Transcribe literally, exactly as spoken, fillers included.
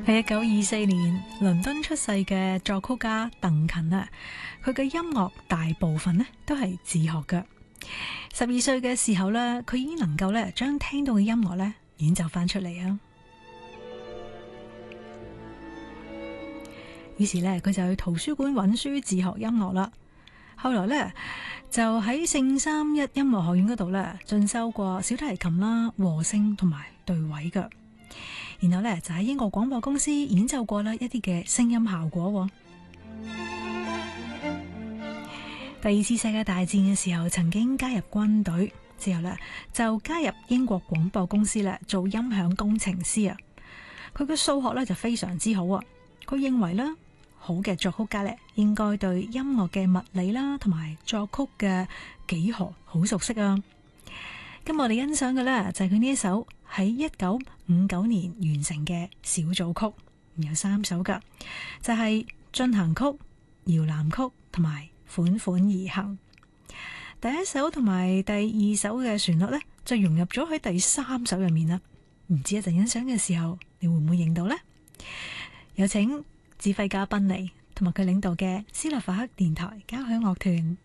喺一九二四年倫敦出世嘅作曲家鄧芹啊，佢嘅音樂大部分呢都係自學嘅。十二歲嘅時候呢，佢已經能夠咧將聽到嘅音樂呢演奏翻出嚟啊。於是呢，佢就去圖書館揾書自學音樂啦。後來呢，就喺聖三一音樂學院嗰度呢進修過小提琴啦、和聲同埋對位嘅。然後咧就喺英國廣播公司演奏過啦一啲嘅聲音效果。第二次世界大戰嘅時候，曾經加入軍隊，之後咧就加入英國廣播公司咧做音響工程師啊。佢嘅數學咧就非常之好啊。佢認為咧好嘅作曲家咧應該對音樂嘅物理啦同埋作曲嘅幾何好熟悉啊。咁我哋欣賞嘅咧就係佢呢一首喺一九五九年完成嘅小組曲，有三首噶，就係進行曲、搖籃曲同埋款款而行。第一首同埋第二首嘅旋律咧就融入咗喺第三首入面啦。唔知一陣欣賞嘅時候你會唔會認到呢？有請指揮家賓尼同埋佢領導嘅斯洛伐克電台交響樂團。